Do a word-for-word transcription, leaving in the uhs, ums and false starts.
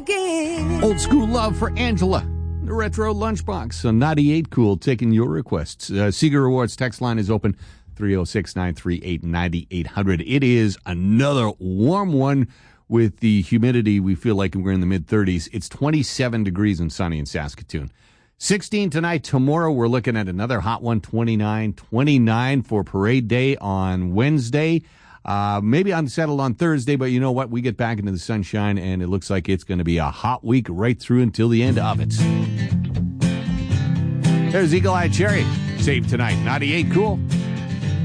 again. Old School Love for Angela. The Retro Lunchbox on ninety-eight Cool, taking your requests. Uh, Seeger Rewards text line is open, three oh six, nine three eight, nine eight hundred. It is another warm one with the humidity. We feel like we're in the mid-thirties. It's twenty-seven degrees and sunny in Saskatoon. sixteen tonight. Tomorrow we're looking at another hot one, twenty-nine. twenty-nine for Parade Day on Wednesday. Uh, maybe unsettled on Thursday, but you know what? We get back into the sunshine, and it looks like it's going to be a hot week right through until the end of it. There's Eagle Eye Cherry. Save tonight. ninety-eight Cool.